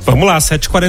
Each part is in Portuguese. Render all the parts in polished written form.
Vamos lá,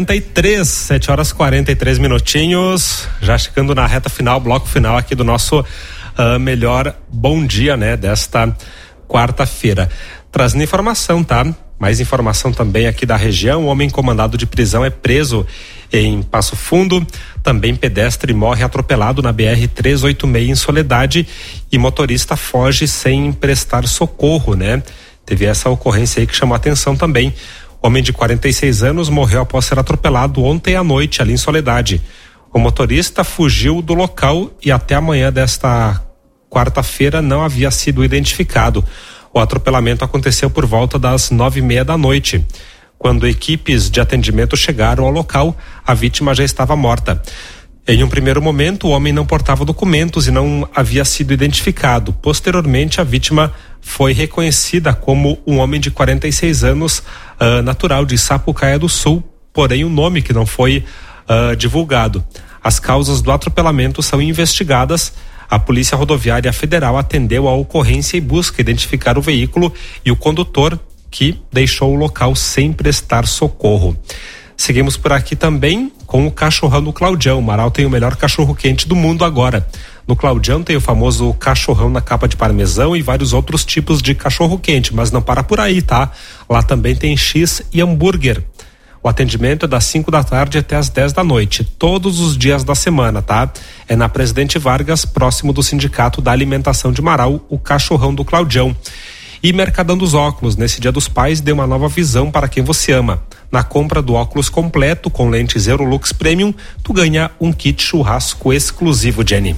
7 horas 43 minutinhos, já chegando na reta final, bloco final aqui do nosso melhor bom dia, né, desta quarta-feira. Trazendo informação, tá? Mais informação também aqui da região. Um homem com mandado de prisão é preso em Passo Fundo. Também pedestre morre atropelado na BR-386 em Soledade e motorista foge sem prestar socorro, né? Teve essa ocorrência aí que chamou a atenção também. Homem de 46 anos morreu após ser atropelado ontem à noite ali em Soledade. O motorista fugiu do local e até amanhã desta quarta-feira não havia sido identificado. O atropelamento aconteceu por volta das 9:30 da noite. Quando equipes de atendimento chegaram ao local, a vítima já estava morta. Em um primeiro momento, o homem não portava documentos e não havia sido identificado. Posteriormente, a vítima foi reconhecida como um homem de 46 anos, natural de Sapucaia do Sul, porém o nome que não foi divulgado. As causas do atropelamento são investigadas. A Polícia Rodoviária Federal atendeu a ocorrência e busca identificar o veículo e o condutor que deixou o local sem prestar socorro. Seguimos por aqui também com o cachorrão do Claudião. O Marau tem o melhor cachorro quente do mundo agora. No Claudião tem o famoso cachorrão na capa de parmesão e vários outros tipos de cachorro quente, mas não para por aí, tá? Lá também tem X e hambúrguer. O atendimento é das 5 da tarde até as 10 da noite, todos os dias da semana, tá? É na Presidente Vargas, próximo do Sindicato da Alimentação de Marau, o cachorrão do Claudião. E Mercadão dos Óculos, nesse Dia dos Pais, dê uma nova visão para quem você ama. Na compra do óculos completo com lentes Eurolux Premium, tu ganha um kit churrasco exclusivo, Jenny.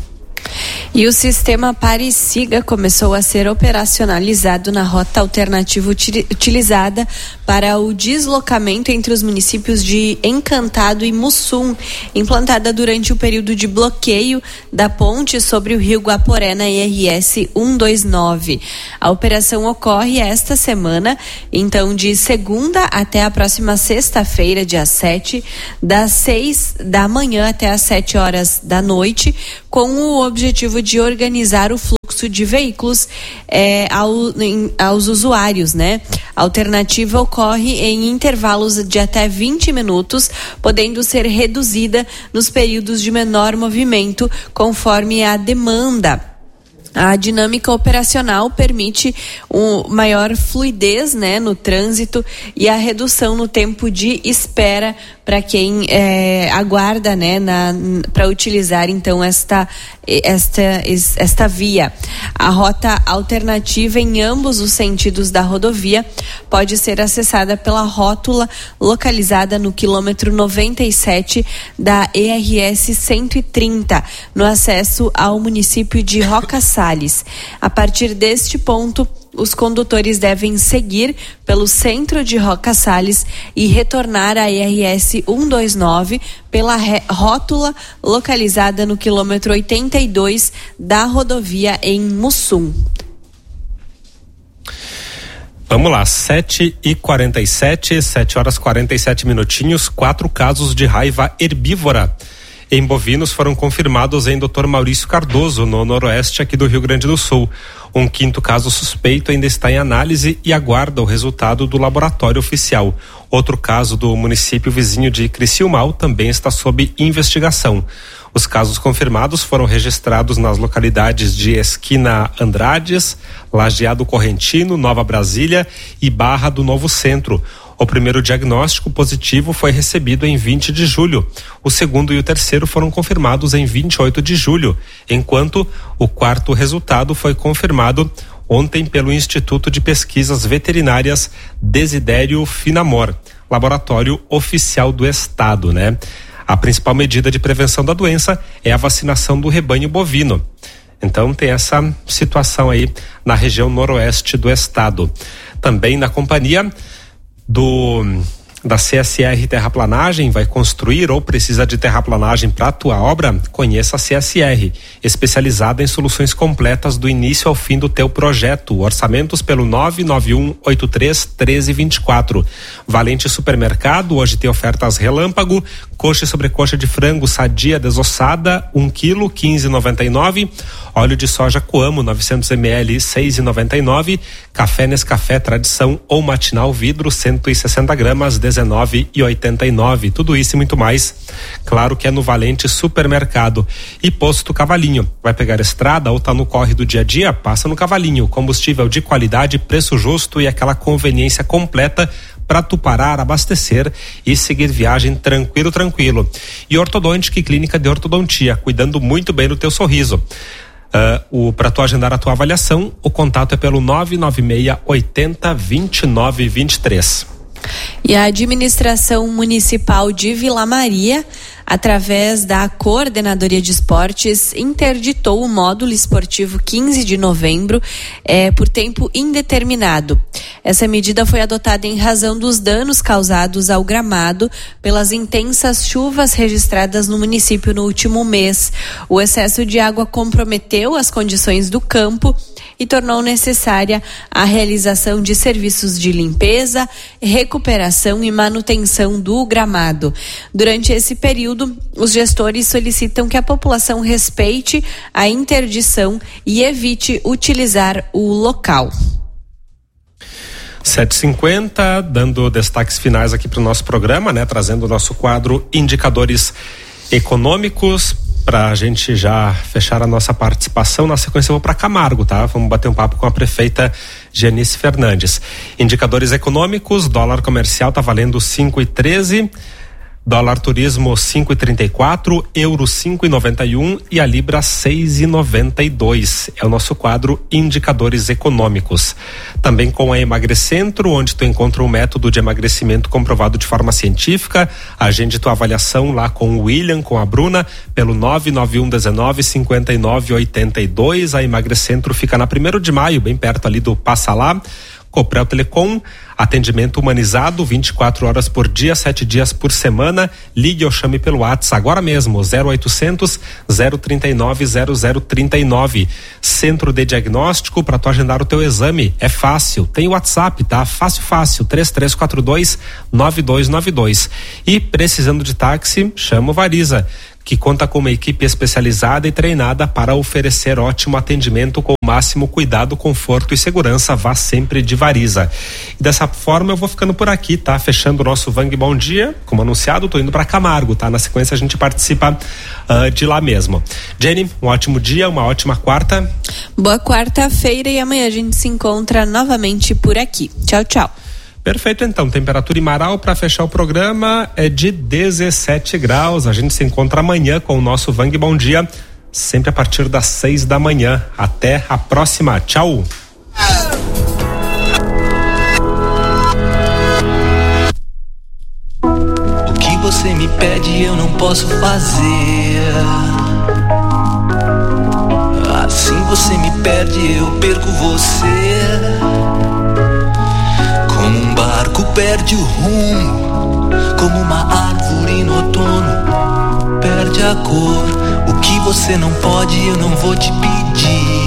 E o sistema Pare e Siga começou a ser operacionalizado na rota alternativa utilizada para o deslocamento entre os municípios de Encantado e Mussum, implantada durante o período de bloqueio da ponte sobre o rio Guaporé na IRS 129. A operação ocorre esta semana, então de segunda até a próxima sexta-feira, dia 7, das 6 da manhã até as 7 horas da noite, com o objetivo de organizar o fluxo de veículos aos usuários, né? A alternativa ocorre em intervalos de até 20 minutos, podendo ser reduzida nos períodos de menor movimento, conforme a demanda. A dinâmica operacional permite maior fluidez, né, no trânsito e a redução no tempo de espera para quem aguarda, né, para utilizar então esta via. A rota alternativa em ambos os sentidos da rodovia pode ser acessada pela rótula localizada no quilômetro 97 da ERS 130, no acesso ao município de Roca Salles. A partir deste ponto, os condutores devem seguir pelo centro de Roca Salles e retornar à IRS 129 pela rótula localizada no quilômetro 82 da rodovia em Mussum. Vamos lá, 7h47, 7 horas 47 minutinhos, 4 casos de raiva herbívora em bovinos foram confirmados em Dr. Maurício Cardoso, no noroeste aqui do Rio Grande do Sul. Um 5º caso suspeito ainda está em análise e aguarda o resultado do laboratório oficial. Outro caso do município vizinho de Criciúmal também está sob investigação. Os casos confirmados foram registrados nas localidades de Esquina Andrades, Lajeado Correntino, Nova Brasília e Barra do Novo Centro. O primeiro diagnóstico positivo foi recebido em 20 de julho. O segundo e o terceiro foram confirmados em 28 de julho, enquanto o 4º resultado foi confirmado ontem pelo Instituto de Pesquisas Veterinárias Desidério Finamor, laboratório oficial do estado, né? A principal medida de prevenção da doença é a vacinação do rebanho bovino. Então tem essa situação aí na região noroeste do estado. Também na companhia da CSR Terraplanagem, vai construir ou precisa de terraplanagem para a tua obra? Conheça a CSR, especializada em soluções completas do início ao fim do teu projeto. Orçamentos pelo 991831324. Valente Supermercado, hoje tem ofertas relâmpago Coxa e sobrecoxa de frango sadia desossada, 1 kg, 15,99. Óleo de soja Coamo, 900 ml, 6,99. Café Nescafé Tradição ou Matinal Vidro, 160 gramas, 19,89. Tudo isso e muito mais, claro que é no Valente Supermercado. E Posto Cavalinho, vai pegar estrada ou tá no corre do dia a dia? Passa no Cavalinho, combustível de qualidade, preço justo e aquela conveniência completa para tu parar, abastecer e seguir viagem tranquilo. E Ortodontic, clínica de ortodontia, cuidando muito bem do teu sorriso. Para tu agendar a tua avaliação, o contato é pelo 996 80 29 23. E a administração municipal de Vila Maria, através da Coordenadoria de Esportes, interditou o módulo esportivo 15 de novembro por tempo indeterminado. Essa medida foi adotada em razão dos danos causados ao gramado pelas intensas chuvas registradas no município no último mês. O excesso de água comprometeu as condições do campo e tornou necessária a realização de serviços de limpeza, recuperação e manutenção do gramado. Durante esse período, os gestores solicitam que a população respeite a interdição e evite utilizar o local. 7h50, dando destaques finais aqui para o nosso programa, né? Trazendo o nosso quadro Indicadores Econômicos. Para a gente já fechar a nossa participação, na sequência eu vou para Camargo, tá? Vamos bater um papo com a prefeita Janice Fernandes. Indicadores econômicos, dólar comercial tá valendo 5,13, dólar turismo 5,34, euro 5,91 e a libra 6,92. É o nosso quadro Indicadores Econômicos. Também com a Emagrecentro, onde tu encontra um método de emagrecimento comprovado de forma científica. Agende tua avaliação lá com o William, com a Bruna, pelo 991 19 59 82. A Emagrecentro fica na 1º de maio, bem perto ali do Passa Lá. Coprel Telecom, atendimento humanizado, 24 horas por dia, 7 dias por semana. Ligue ou chame pelo WhatsApp agora mesmo, 0800 039 0039. Centro de Diagnóstico, para tu agendar o teu exame, é fácil, tem o WhatsApp, tá? Fácil, 3342 9292. E precisando de táxi, chama o Variza, que conta com uma equipe especializada e treinada para oferecer ótimo atendimento com o máximo cuidado, conforto e segurança. Vá sempre de Variza. E dessa forma eu vou ficando por aqui, tá? Fechando o nosso Vang Bom Dia, como anunciado, tô indo para Camargo, tá? Na sequência a gente participa de lá mesmo. Jenny, um ótimo dia, uma ótima quarta. Boa quarta-feira e amanhã a gente se encontra novamente por aqui. Tchau. Perfeito, então, temperatura em Marau para fechar o programa é de 17 graus. A gente se encontra amanhã com o nosso Vang Bom Dia, sempre a partir das 6 da manhã. Até a próxima, tchau. O que você me pede eu não posso fazer. Assim você me perde, eu perco você. Como um barco perde o rumo, como uma árvore no outono perde a cor. O que você não pode eu não vou te pedir.